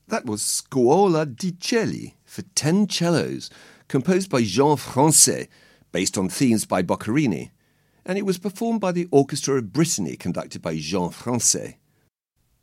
That was Scuola di Celli for 10 cellos, composed by Jean Francais, based on themes by Boccherini, and it was performed by the Orchestra of Brittany, conducted by Jean Francais.